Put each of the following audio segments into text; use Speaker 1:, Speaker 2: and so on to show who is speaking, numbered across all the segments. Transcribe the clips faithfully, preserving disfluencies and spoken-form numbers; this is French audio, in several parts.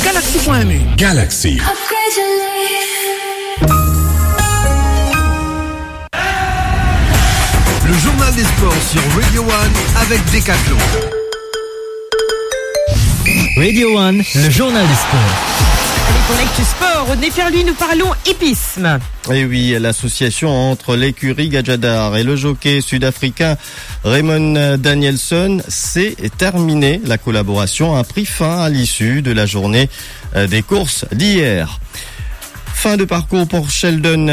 Speaker 1: galaxy point m e.
Speaker 2: Galaxy.
Speaker 3: Le journal des sports sur Radio One avec Decathlon.
Speaker 4: Radio One, le journal des sports.
Speaker 5: Allez, pour l'actu sport, au Déferlu, nous parlons hippisme.
Speaker 6: Et oui, l'association entre l'écurie Gajadar et le jockey sud-africain Raymond Danielson s'est terminée. La collaboration a pris fin à l'issue de la journée des courses d'hier. Fin de parcours pour Sheldon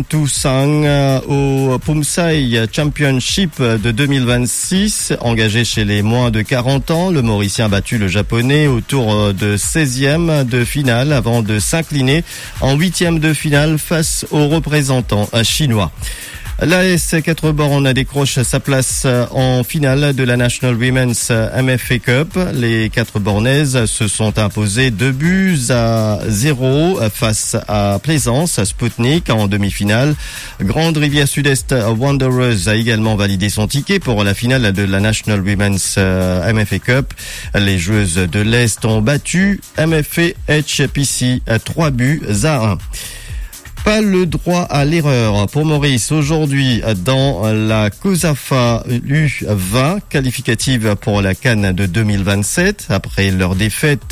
Speaker 6: Yantusang au Pumsai Championship de deux mille vingt-six. Engagé chez les moins de quarante ans, le Mauricien a battu le Japonais au tour de seizième de finale avant de s'incliner en huitième de finale face aux représentants chinois. L'A S quatre bornes décroche sa place en finale de la National Women's M F A Cup. Les quatre bornaises se sont imposées deux buts à zéro face à Plaisance, Sputnik en demi-finale. Grande Rivière Sud-Est Wanderers a également validé son ticket pour la finale de la National Women's M F A Cup. Les joueuses de l'Est ont battu M F A H P C à trois buts à un. Pas le droit à l'erreur pour Maurice aujourd'hui dans la COSAFA U vingt qualificative pour la CAN de deux mille vingt-sept. Après leur défaite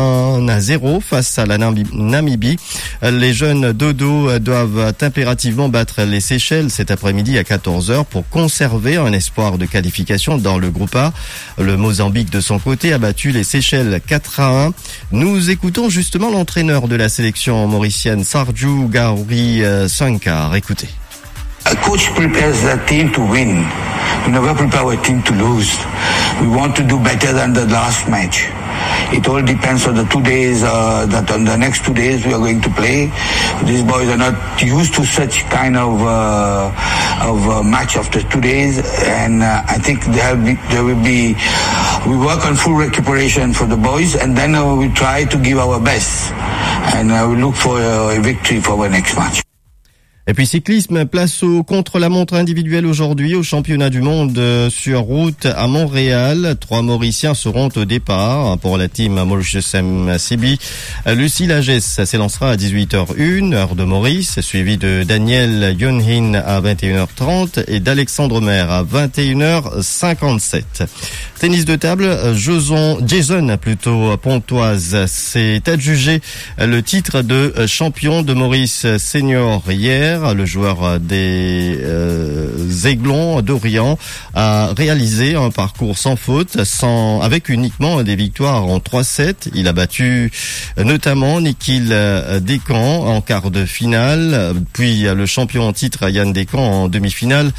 Speaker 6: un à zéro face à la Namibie, les jeunes dodo doivent impérativement battre les Seychelles cet après-midi à quatorze heures pour conserver un espoir de qualification dans le groupe A. Le Mozambique de son côté a battu les Seychelles quatre à un. Nous écoutons justement l'entraîneur de la sélection mauricienne, Sarju Gauri Sankar. Écoutez.
Speaker 7: A coach prepares the team to win. We never prepare our team to lose. We want to do better than the last match. It all depends on the two days, uh, that on the next two days we are going to play. These boys are not used to such kind of uh, of uh, match after two days, and uh, I think there will be, there will be. We work on full recuperation for the boys, and then uh, we try to give our best, and uh, we look for a victory for our next match.
Speaker 6: Et puis cyclisme, place au contre-la-montre individuel aujourd'hui au championnat du monde sur route à Montréal. Trois Mauriciens seront au départ pour la team Mauritius M C B. Lucie Lagesse s'élancera à dix-huit heures une, heure de Maurice, suivi de Daniel Yunhin à vingt et une heures trente et d'Alexandre Maire à vingt et une heures cinquante-sept. Tennis de table, Jason, Jason plutôt Pontoise s'est adjugé le titre de champion de Maurice senior hier. Le joueur des euh, Aiglons d'Orient a réalisé un parcours sans faute, sans, avec uniquement des victoires en trois sept. Il a battu notamment Nikhil Descamps en quart de finale, puis le champion en titre Yann Descamps en demi-finale.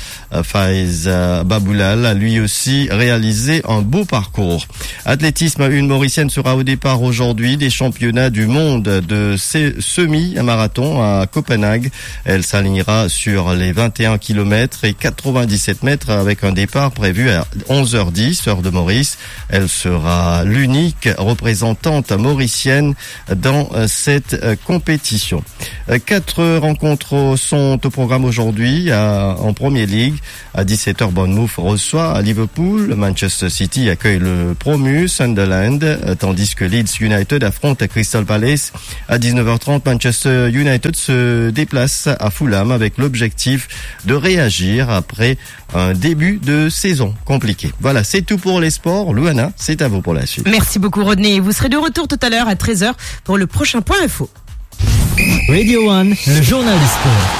Speaker 6: Faiz Baboulal a lui aussi réalisé un beau parcours. Athlétisme, une Mauricienne sera au départ aujourd'hui des championnats du monde de semi-marathon à Copenhague. Elle s'alignera sur les vingt et un kilomètres et quatre-vingt-dix-sept mètres avec un départ prévu à onze heures dix, heure de Maurice. Elle sera l'unique représentante mauricienne dans cette compétition. Quatre rencontres sont au programme aujourd'hui en Premier League. À dix-sept heures, Bournemouth reçoit à Liverpool. Manchester City accueille le promu Sunderland, tandis que Leeds United affronte Crystal Palace. À dix-neuf heures trente, Manchester United se déplace à Fulham avec l'objectif de réagir après un début de saison compliqué. Voilà, c'est tout pour les sports. Louana, c'est à vous pour la suite.
Speaker 5: Merci beaucoup Rodney. Vous serez de retour tout à l'heure à treize heures pour le prochain point info.
Speaker 4: Radio One, le journal des sports.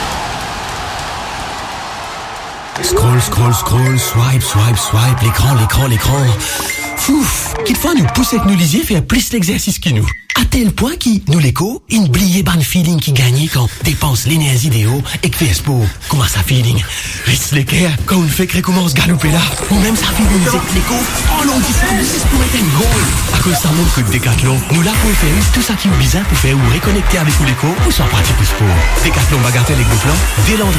Speaker 2: Scroll, scroll, scroll, swipe, swipe, swipe, l'écran, l'écran, l'écran. Fouf, qu'il faut nous pousser que nous lisiez faire plus l'exercice que nous. À tel point qu'il nous l'écho, une bliée ban feeling qui gagne quand dépense l'énergie déo et que fait sport. Comment ça feeling? Reste l'équerre quand on fait que recommence galoper là. Ou même ça feeling c'est l'écho. Oh non, qui ça, c'est pour être un goal. À cause ça montre que Decathlon, nous là pour faire tout ça qui est bizarre pour faire ou réconnecter avec l'écho ou sans pratique pour sport. Decathlon bagatelle les gros plans, dès l'endroit.